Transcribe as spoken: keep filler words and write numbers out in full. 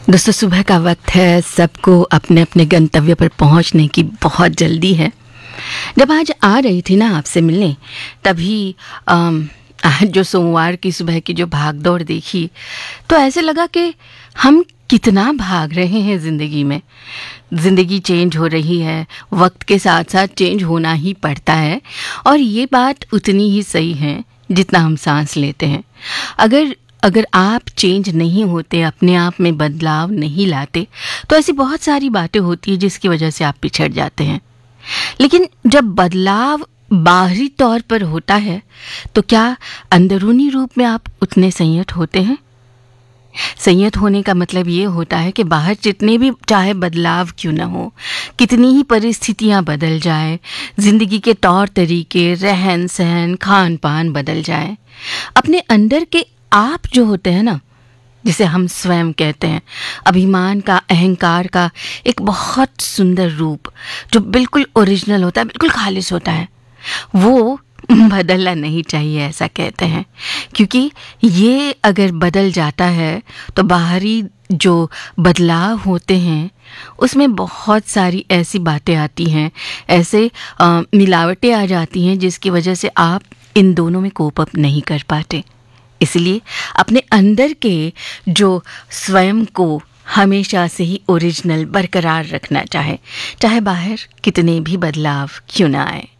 दोस्तों, सुबह का वक्त है, सबको अपने अपने गंतव्य पर पहुंचने की बहुत जल्दी है। जब आज आ रही थी ना आपसे मिलने, तभी अम, आज जो सोमवार की सुबह की जो भागदौड़ देखी, तो ऐसे लगा कि हम कितना भाग रहे हैं ज़िंदगी में। ज़िंदगी चेंज हो रही है, वक्त के साथ साथ चेंज होना ही पड़ता है, और ये बात उतनी ही सही है जितना हम सांस लेते हैं। अगर अगर आप चेंज नहीं होते, अपने आप में बदलाव नहीं लाते, तो ऐसी बहुत सारी बातें होती हैं जिसकी वजह से आप पिछड़ जाते हैं। लेकिन जब बदलाव बाहरी तौर पर होता है, तो क्या अंदरूनी रूप में आप उतने संयत होते हैं? संयत होने का मतलब ये होता है कि बाहर जितने भी चाहे बदलाव क्यों ना हो, कितनी ही परिस्थितियां बदल जाए, जिंदगी के तौर तरीके, रहन सहन, खान पान बदल जाए, अपने अंदर के आप जो होते हैं ना, जिसे हम स्वयं कहते हैं, अभिमान का, अहंकार का एक बहुत सुंदर रूप जो बिल्कुल ओरिजिनल होता है, बिल्कुल खालिस होता है, वो बदलना नहीं चाहिए, ऐसा कहते हैं। क्योंकि ये अगर बदल जाता है तो बाहरी जो बदलाव होते हैं उसमें बहुत सारी ऐसी बातें आती हैं, ऐसे आ, मिलावटें आ जाती हैं जिसकी वजह से आप इन दोनों में कोप अप नहीं कर पाते। इसलिए अपने अंदर के जो स्वयं को हमेशा से ही ओरिजिनल बरकरार रखना चाहे, चाहे बाहर कितने भी बदलाव क्यों ना आए।